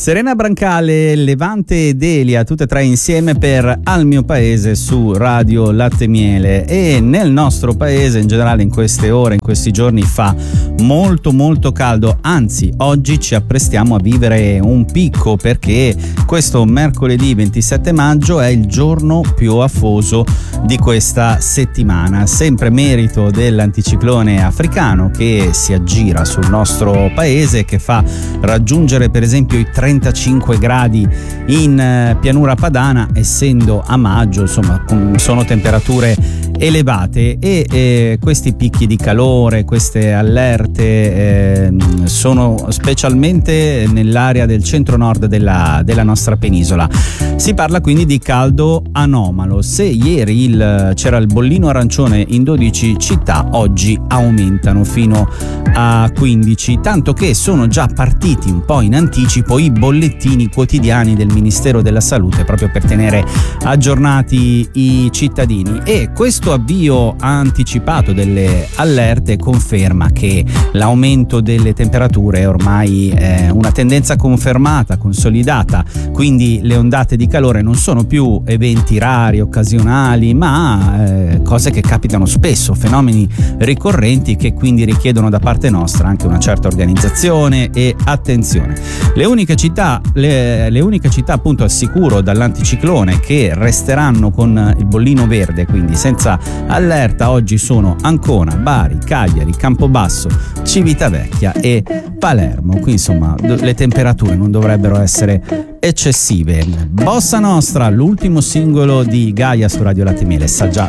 Serena Brancale, Levante ed Elia, tutte e tre insieme per Al mio paese su Radio Latte Miele. E nel nostro paese in generale in queste ore, in questi giorni fa molto molto caldo, anzi oggi ci apprestiamo a vivere un picco perché questo mercoledì 27 maggio è il giorno più afoso di questa settimana, sempre merito dell'anticiclone africano che si aggira sul nostro paese, che fa raggiungere per esempio i 35 gradi in pianura padana, essendo a maggio, insomma sono temperature elevate e questi picchi di calore, queste allerte sono specialmente nell'area del centro-nord della nostra penisola. Si parla quindi di caldo anomalo. Se ieri c'era il bollino arancione in 12 città, oggi aumentano fino a 15, tanto che sono già partiti un po' in anticipo i bollettini quotidiani del Ministero della Salute proprio per tenere aggiornati i cittadini. E questo avvio anticipato delle allerte conferma che l'aumento delle temperature è ormai una tendenza confermata, consolidata, quindi le ondate di calore non sono più eventi rari, occasionali, ma cose che capitano spesso, fenomeni ricorrenti che quindi richiedono da parte nostra anche una certa organizzazione e attenzione. Le uniche città appunto al sicuro dall'anticiclone che resteranno con il bollino verde, quindi senza allerta, oggi sono Ancona, Bari, Cagliari, Campobasso, Civitavecchia e Palermo. Qui insomma le temperature non dovrebbero essere eccessive. Bossa Nostra, l'ultimo singolo di Gaia su Radio Latte Miele, sa già